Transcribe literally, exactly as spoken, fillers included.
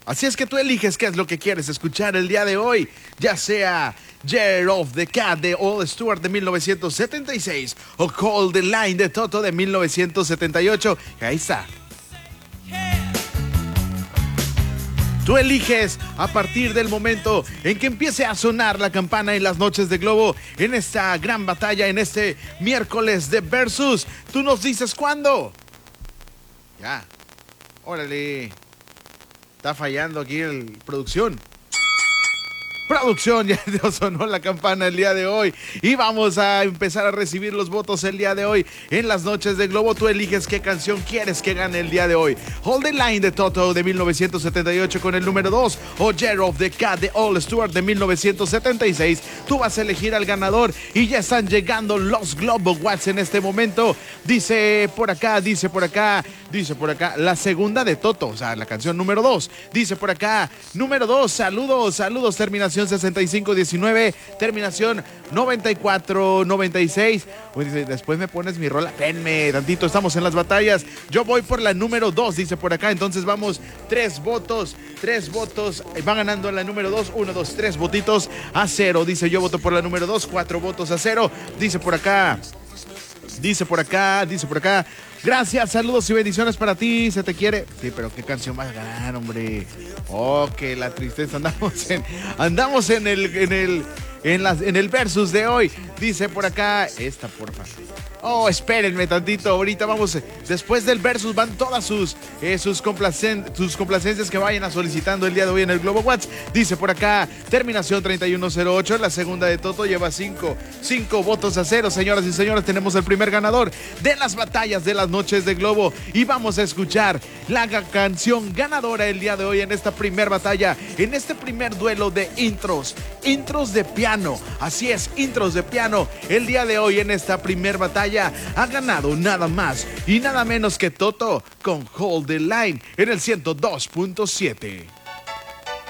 Así es que tú eliges qué es lo que quieres escuchar el día de hoy, ya sea Year of the Cat de All Stewart de mil novecientos setenta y seis o Call the Line de Toto de mil novecientos setenta y ocho. Ahí está. Tú eliges a partir del momento en que empiece a sonar la campana en las noches de Globo, en esta gran batalla, en este miércoles de Versus. Tú nos dices cuándo. Ya. Órale. Está fallando aquí el producción. Producción, ya sonó la campana el día de hoy y vamos a empezar a recibir los votos el día de hoy en las noches de Globo. Tú eliges qué canción quieres que gane el día de hoy. Hold the Line de Toto de mil novecientos setenta y ocho con el número dos o Year of the Cat de All Stewart de mil novecientos setenta y seis. Tú vas a elegir al ganador y ya están llegando los Globo Watts en este momento. Dice por acá, dice por acá, dice por acá la segunda de Toto, o sea, la canción número dos. Dice por acá, número dos, saludos, saludos, terminación sesenta y cinco diecinueve, terminación noventa y cuatro noventa y seis. Dice, después me pones mi rola, penme tantito, estamos en las batallas. Yo voy por la número dos, dice por acá. Entonces vamos, tres votos, tres votos, va ganando la número dos, uno, dos, tres votitos a cero. Dice, yo voto por la número dos, cuatro votos a cero. Dice por acá, dice por acá, dice por acá. Gracias, saludos y bendiciones para ti, se te quiere. Sí, pero qué canción vas a ganar, hombre. Oh, que la tristeza. Andamos en, andamos en el, en el, en las, en el versus de hoy. Dice por acá, esta porfa. Oh, espérenme tantito, ahorita vamos, después del versus van todas sus, eh, sus, complacen, sus complacencias que vayan a solicitando el día de hoy en el Globo Watts. Dice por acá, terminación treinta y uno cero ocho, la segunda de Toto lleva cinco votos a cero. Señoras y señores, tenemos el primer ganador de las batallas de las noches de Globo y vamos a escuchar la canción ganadora el día de hoy en esta primer batalla, en este primer duelo de intros, intros de piano. Así es, intros de piano. El día de hoy en esta primer batalla ha ganado nada más y nada menos que Toto con Hold the Line en el ciento dos punto siete.